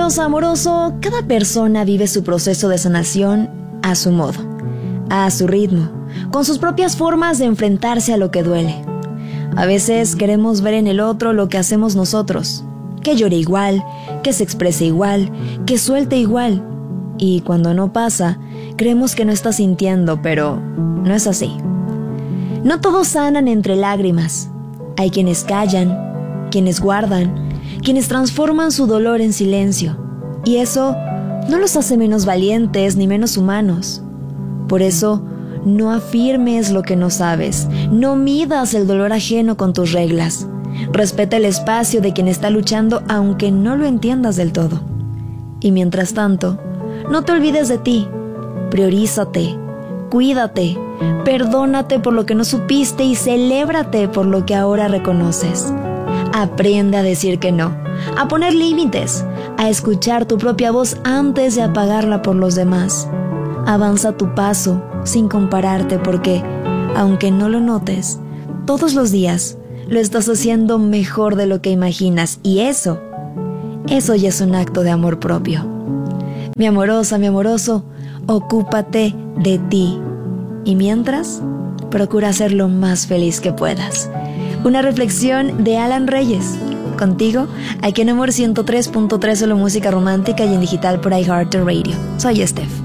Amorosa, amoroso, cada persona vive su proceso de sanación a su modo, a su ritmo, con sus propias formas de enfrentarse a lo que duele. A veces queremos ver en el otro lo que hacemos nosotros, que llore igual, que se exprese igual, que suelte igual. Y cuando no pasa, creemos que no está sintiendo, pero no es así. No todos sanan entre lágrimas. Hay quienes callan, quienes guardan, quienes transforman su dolor en silencio. Y eso no los hace menos valientes ni menos humanos. Por eso, no afirmes lo que no sabes. No midas el dolor ajeno con tus reglas. Respeta el espacio de quien está luchando aunque no lo entiendas del todo. Y mientras tanto, no te olvides de ti. Priorízate, cuídate, perdónate por lo que no supiste y celébrate por lo que ahora reconoces. Aprende a decir que no, a poner límites, a escuchar tu propia voz antes de apagarla por los demás. Avanza tu paso sin compararte porque, aunque no lo notes, todos los días lo estás haciendo mejor de lo que imaginas y eso ya es un acto de amor propio. Mi amorosa, mi amoroso, ocúpate de ti y mientras, procura ser lo más feliz que puedas. Una reflexión de Alan Reyes. Contigo, aquí en Amor 103.3, solo música romántica y en digital por iHeartRadio. Soy Steph.